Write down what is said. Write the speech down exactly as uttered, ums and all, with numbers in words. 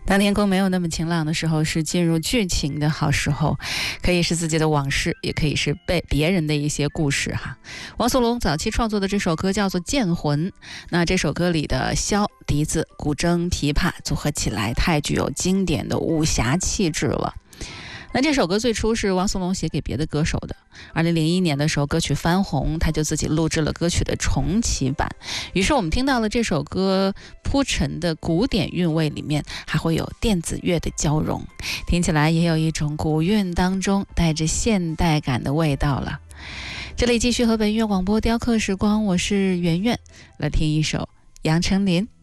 当天空没有那么晴朗的时候，是进入剧情的好时候，可以是自己的往事，也可以是被别人的一些故事哈。王颂龙早期创作的这首歌叫做《剑魂》，那这首歌里的箫、笛子、古筝、琵琶组合起来，太具有经典的武侠气质了。那这首歌最初是王颂龙写给别的歌手的，二零零一年的时候歌曲翻红，他就自己录制了歌曲的重启版，于是我们听到了这首歌铺陈的古典韵味里面还会有电子乐的交融，听起来也有一种古韵当中带着现代感的味道了。这里继续和本音乐广播雕刻时光，我是圆圆，来听一首杨丞琳